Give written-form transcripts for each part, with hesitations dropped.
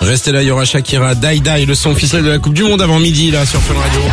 Restez là, il y aura Shakira, Die Die, le son officiel de la Coupe du Monde avant midi là sur Fun Radio.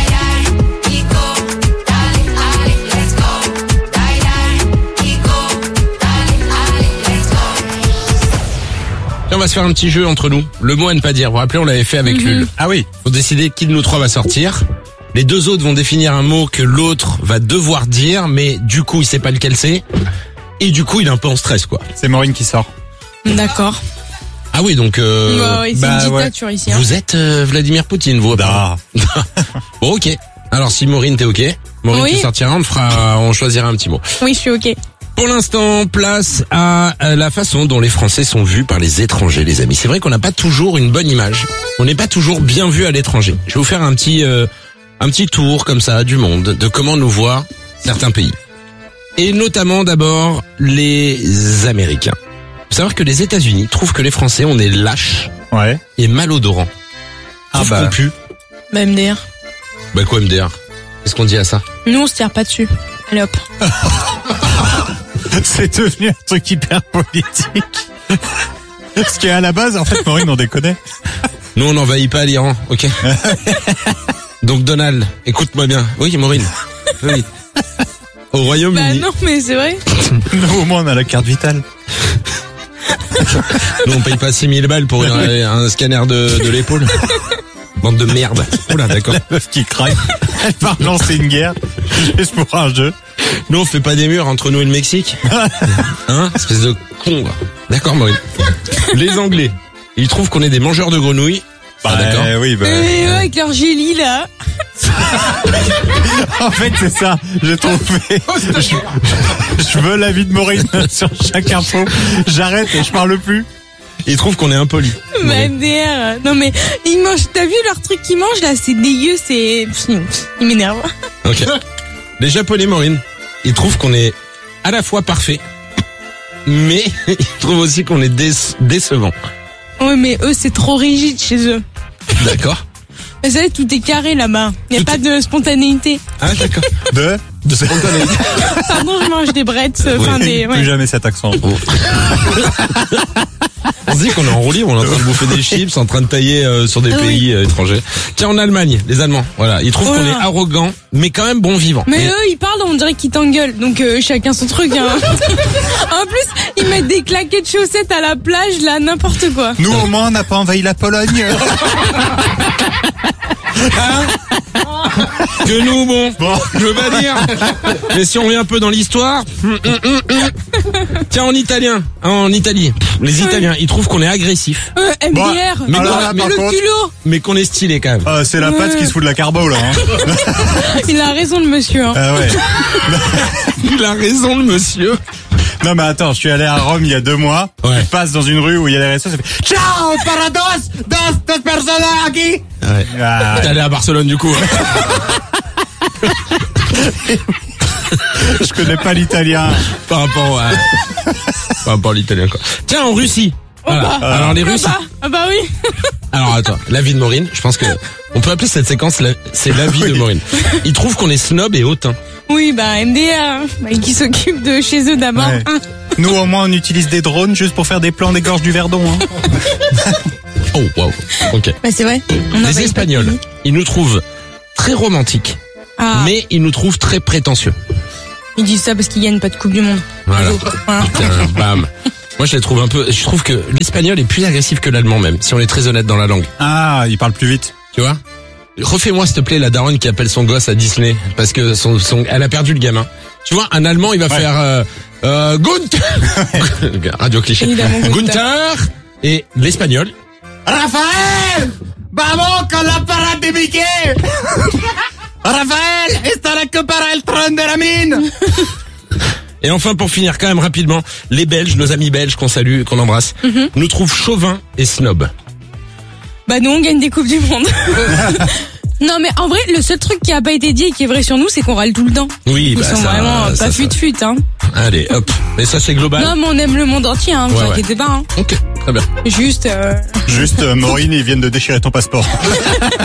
Et on va se faire un petit jeu entre nous. Le mot à ne pas dire. Vous vous rappelez, on l'avait fait avec Lul. Ah oui. Faut décider qui de nous trois va sortir. Les deux autres vont définir un mot que l'autre va devoir dire, mais du coup, il sait pas lequel c'est. Et du coup, il est un peu en stress, quoi. C'est Maureen qui sort. D'accord. Ah oui, donc... Bah oui, c'est une dictature ici. Hein. Vous êtes Vladimir Poutine, vous. Non. Bon, ok. Alors, si Maureen, t'es ok. Maureen, Oui. tu sortiras, on choisira un petit mot. Oui, je suis ok. Pour l'instant, place à la façon dont les Français sont vus par les étrangers, les amis. C'est vrai qu'on n'a pas toujours une bonne image. On n'est pas toujours bien vu à l'étranger. Je vais vous faire un petit tour comme ça du monde, de comment nous voient certains pays. Et notamment d'abord les Américains. Faut savoir que les États-Unis trouvent que les Français, on est lâches Ouais. et malodorants. Ah Qu'on pue. Bah MDR. Bah quoi MDR? Qu'est-ce qu'on dit à ça? Nous, on se tire pas dessus. Allez hop. C'est devenu un truc hyper politique. Parce qu'à la base, en fait, Maureen, on déconne. Nous, on n'envahit pas l'Iran, ok? Donc Donald, écoute-moi bien. Oui, Maureen. Oui. Au Bah Royaume-Uni. non, mais c'est vrai. Nous, au moins, on a la carte vitale. Nous, on paye pas 6000 balles pour un scanner de l'épaule. Bande de merde. Oula, d'accord. La meuf qui craque. Elle va lancer une guerre. Juste pour un jeu. Nous, on fait pas des murs entre nous et le Mexique. Hein? Espèce de con, va. D'accord, Maureen. Les Anglais, ils trouvent qu'on est des mangeurs de grenouilles. Bah, d'accord. oui, bah. Ouais, avec leur gélie, là. En fait, c'est ça. J'ai trouvé. Je veux l'avis de Maureen sur chaque info. J'arrête et je parle plus. Ils trouvent qu'on est impoli. Bah MDR. Non mais, ils mangent, t'as vu leur truc qu'ils mangent, là? C'est dégueu, c'est... Ils m'énervent. Ok. Les Japonais, Maureen, ils trouvent qu'on est à la fois parfait, mais ils trouvent aussi qu'on est décevant. Ouais, mais eux, c'est trop rigide chez eux. D'accord. Vous savez, tout est carré là-bas. Il n'y a Tout pas de spontanéité. Ah, d'accord. De Spontanéité. Pardon, je mange des brettes, enfin des... Plus Ouais. jamais cet accent. On se dit qu'on est en roue libre, on est en train de bouffer des chips, en train de tailler sur des pays étrangers. Tiens, en Allemagne, les Allemands, voilà, ils trouvent qu'on est arrogant, mais quand même bon vivant. Mais eux, ils parlent, on dirait qu'ils t'engueulent. Donc chacun son truc. Hein. En plus, ils mettent des claquettes de chaussettes à la plage, là, n'importe quoi. Nous, au moins, on n'a pas envahi la Pologne. Que nous, bon, je veux pas dire. Mais si on revient un peu dans l'histoire, tiens, en Italie, les Italiens, ils trouvent qu'on est agressif, MDR, Bon, mais alors quoi, là, mais par le contre, culot. mais qu'on est stylé quand même. c'est la patte qui se fout de la carbo, là. Hein. Il a raison, le monsieur. Hein. Ah ouais. Il a raison, le monsieur. Non, mais attends, je suis allé à Rome il y a 2 mois. Ouais. Je passe dans une rue où il y a des restos, ça fait ciao para dos personas aquí. Ouais. Ah, T'es allé à Barcelone du coup. je connais pas l'italien. Par rapport à l'italien, quoi. Tiens, en Russie. Voilà. Alors les Russes. Ah bah oui. Alors attends, la vie de Maureen, je pense que on peut appeler cette séquence c'est la vie de Maureen. Ils trouvent qu'on est snob et hautain. Oui, bah MDR, qui s'occupe de chez eux d'abord. Ouais. Hein. Nous, au moins, on utilise des drones juste pour faire des plans des gorges du Verdon. Hein. Oh waouh. OK. Bah c'est vrai. On Les envahit pas Espagnols, de pays. ils nous trouvent très romantiques, Ah, mais ils nous trouvent très prétentieux. ils disent ça parce qu'ils gagnent pas de Coupe du Monde. Voilà. Voilà. Tiens, bam. Moi je les trouve je trouve que l'espagnol est plus agressif que l'allemand même, si on est très honnête dans la langue. Ah, il parle plus vite. Tu vois? Refais-moi s'il te plaît la daronne qui appelle son gosse à Disney parce que elle a perdu le gamin. Tu vois, un allemand il va faire Gunther. Radio cliché. Évidemment, Gunther et l'espagnol. Rafael, vamos con la parade de Mickey. Rafael, estará que para el tron de la mine. Et enfin pour finir quand même rapidement, les Belges, nos amis belges qu'on salue, qu'on embrasse, nous trouvent chauvins et snobs. Bah nous on gagne des Coupes du Monde. Non mais en vrai, le seul truc qui a pas été dit et qui est vrai sur nous, c'est qu'on râle tout le temps. Oui, Ils bah sont ça, vraiment ça, pas ça. fut hein. Allez, hop. Mais ça c'est global. Non mais on aime le monde entier, hein, vous Ouais, inquiétez pas. Hein. Ok, très bien. Juste... Juste, Maureen, ils viennent de déchirer ton passeport.